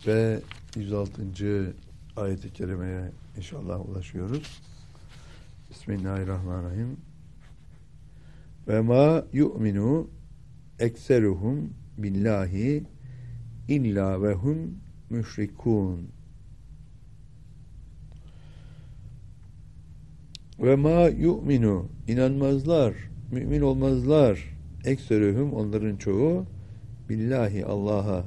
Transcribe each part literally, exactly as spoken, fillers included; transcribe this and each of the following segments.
Ve yüz altıncı ayet-i kerimeye inşallah ulaşıyoruz. Bismillahirrahmanirrahim. Ve ma yu'minu ekseruhum billahi illa ve hum müşrikun. Ve ma yu'minu inanmazlar, mümin olmazlar. Ekseruhum onların çoğu billahi Allah'a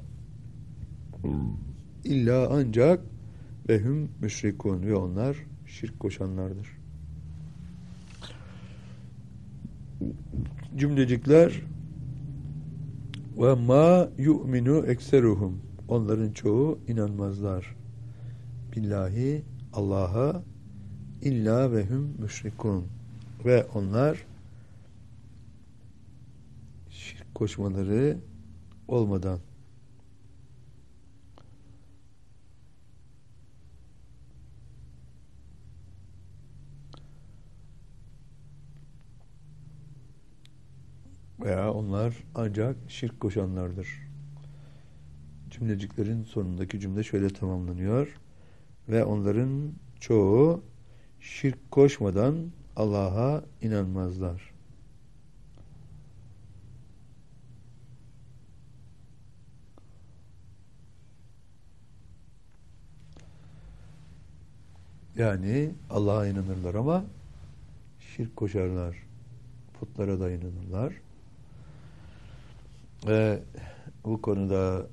illa ancak ve hum müşrikun ve onlar şirk koşanlardır. Cümlecikler ve ma yu'minu ekseruhum onların çoğu inanmazlar. Billahi Allah'a illa ve hum müşrikun ve onlar şirk koşmaları olmadan. Veya onlar ancak şirk koşanlardır. Cümleciklerin sonundaki cümle şöyle tamamlanıyor. Ve onların çoğu şirk koşmadan Allah'a inanmazlar. Yani Allah'a inanırlar ama şirk koşarlar. Putlara da inanırlar. Ve bu konuda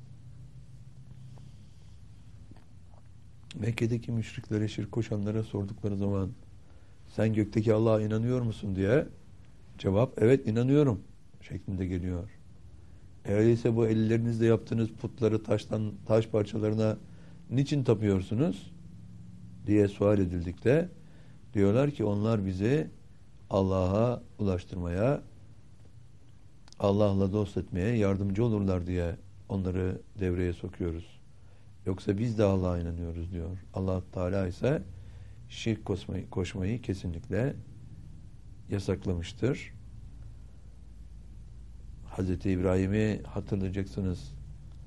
Mekke'deki müşriklere, şirk koşanlara sordukları zaman sen gökteki Allah'a inanıyor musun diye cevap evet inanıyorum şeklinde geliyor. Öyleyse bu ellerinizle yaptığınız putları taştan taş parçalarına niçin tapıyorsunuz diye sual edildikte diyorlar ki onlar bizi Allah'a ulaştırmaya, Allah'la dost etmeye yardımcı olurlar diye onları devreye sokuyoruz. Yoksa biz de Allah'a inanıyoruz diyor. Allah Teala ise şirk koşmayı, koşmayı kesinlikle yasaklamıştır. Hazreti İbrahim'i hatırlayacaksınız.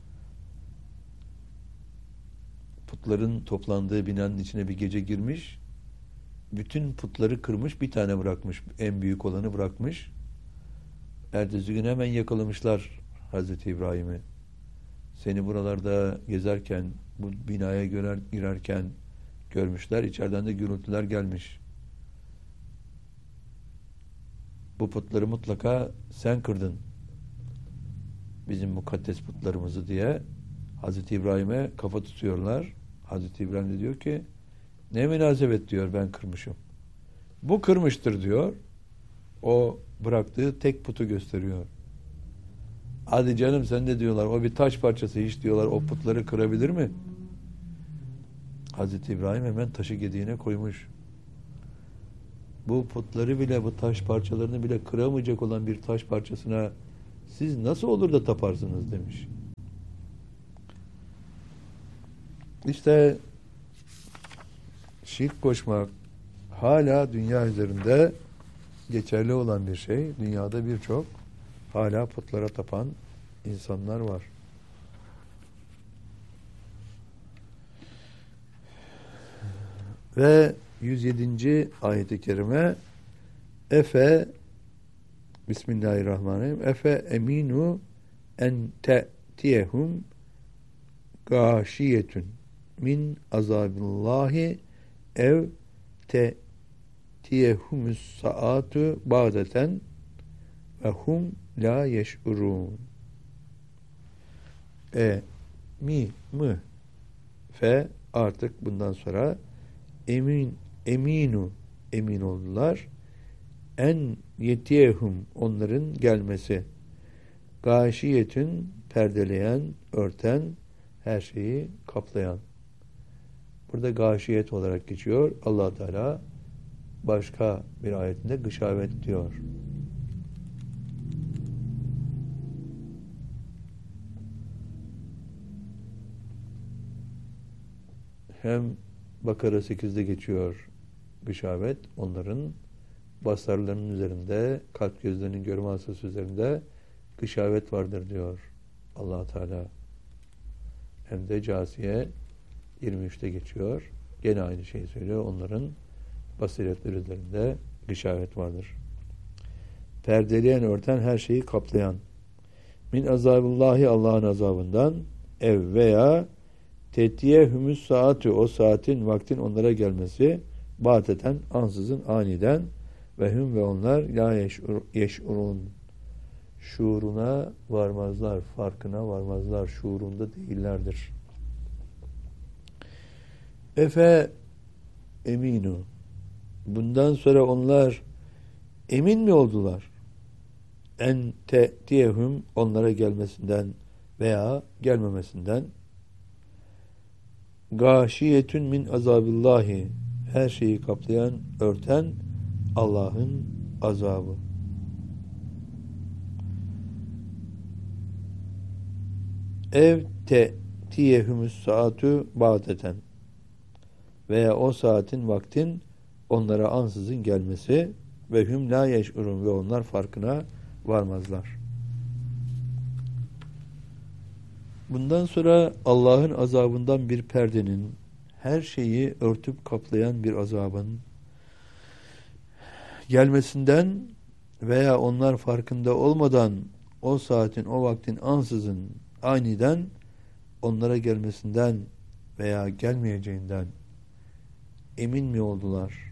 Putların toplandığı binanın içine bir gece girmiş, bütün putları kırmış, bir tane bırakmış, en büyük olanı bırakmış. Ertesi gün hemen yakalamışlar Hazreti İbrahim'i. Seni buralarda gezerken, bu binaya görer, girerken görmüşler. İçeriden de gürültüler gelmiş. Bu putları mutlaka sen kırdın. Bizim mukaddes putlarımızı diye Hazreti İbrahim'e kafa tutuyorlar. Hazreti İbrahim de diyor ki ne münasebet diyor ben kırmışım. Bu kırmıştır diyor. O bıraktığı tek putu gösteriyor. Hadi canım sen de diyorlar o bir taş parçası hiç diyorlar o putları kırabilir mi? Hazreti İbrahim hemen taşı gediğine koymuş. Bu putları bile bu taş parçalarını bile kıramayacak olan bir taş parçasına siz nasıl olur da taparsınız demiş. İşte şirk koşmak hala dünya üzerinde geçerli olan bir şey. Dünyada birçok hala putlara tapan insanlar var. Ve yüz yedinci ayet-i kerime Efe Bismillahirrahmanirrahim Efe eminu en te'tiyehum gâşiyetun min azabillahi ev te'tiyehumus saatu ba'deten ve hum la yeş'urun. E, mi, mı, fe artık bundan sonra emin, eminu, emin oldular. En yetiyehum onların gelmesi. Gâşiyetün perdeleyen, örten, her şeyi kaplayan. Burada gâşiyet olarak geçiyor. Allah Teala başka bir ayetinde gışavet diyor. Hem Bakara sekizde geçiyor gışavet, onların basarlarının üzerinde, kalp gözlerinin görme hasası üzerinde gışavet vardır diyor Allah Teala. hem de Câsiye yirmi üçte geçiyor. Gene aynı şeyi söylüyor. Onların basiretleri üzerinde gışavet vardır. Perdeleyen, örten, her şeyi kaplayan. Min azabillahi, Allah'ın azabından, ev veya tetiye hümüs saatü, o saatin, vaktin onlara gelmesi, bateten, ansızın, aniden, ve hüm ve onlar la yeş'ur, yeş'urun, şuuruna varmazlar, farkına varmazlar, şuurunda değillerdir. Efe eminu, bundan sonra onlar emin mi oldular? En te'tiyehum, onlara gelmesinden veya gelmemesinden. Gâşiyetün min azabillahi, her şeyi kaplayan, örten Allah'ın azabı. Ev te'tiyehumüs saatü ba'deten, veya o saatin, vaktin onlara ansızın gelmesi, ve hüm la yeş'urun, ve onlar farkına varmazlar. Bundan sonra Allah'ın azabından bir perdenin, her şeyi örtüp kaplayan bir azabın gelmesinden veya onlar farkında olmadan o saatin, o vaktin ansızın, aniden onlara gelmesinden veya gelmeyeceğinden emin mi oldular?